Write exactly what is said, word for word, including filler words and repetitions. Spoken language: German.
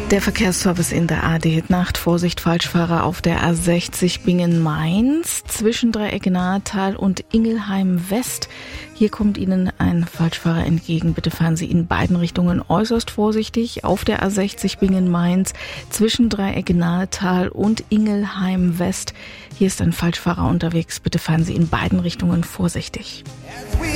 Der Verkehrsservice in der A D Nacht. Vorsicht, Falschfahrer auf der A sechzig Bingen-Mainz zwischen Dreieck-Nahetal und Ingelheim West. Hier kommt Ihnen ein Falschfahrer entgegen. Bitte fahren Sie in beiden Richtungen äußerst vorsichtig. Auf der A sechzig Bingen-Mainz zwischen Dreieck-Nahetal und Ingelheim West. Hier ist ein Falschfahrer unterwegs. Bitte fahren Sie in beiden Richtungen vorsichtig.